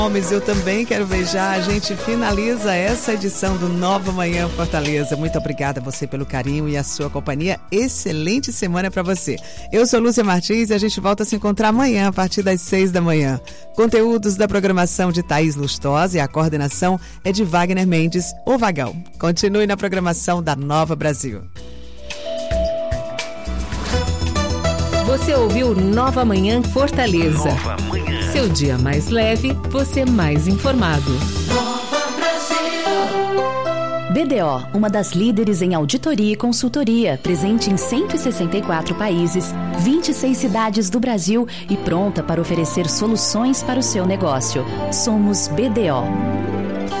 Gomes, eu também quero beijar. A gente finaliza essa edição do Nova Manhã Fortaleza. Muito obrigada a você pelo carinho e a sua companhia. Excelente semana para você. Eu sou Lúcia Martins e a gente volta a se encontrar amanhã a partir das 6 da manhã. Conteúdos da programação de Thaís Lustosa e a coordenação é de Wagner Mendes, o Vagão. Continue na programação da Nova Brasil. Você ouviu Nova Manhã Fortaleza. Nova Manhã. Seu dia mais leve, você mais informado. Nova Brasil. BDO, uma das líderes em auditoria e consultoria, presente em 164 países, 26 cidades do Brasil e pronta para oferecer soluções para o seu negócio. Somos BDO.